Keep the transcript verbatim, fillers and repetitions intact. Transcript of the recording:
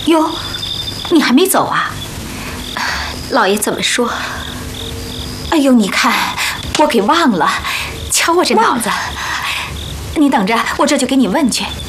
哟，你还没走啊？ 老爷怎么说？ 哎呦，你看，我给忘了，瞧我这脑子。你等着，我这就给你问去。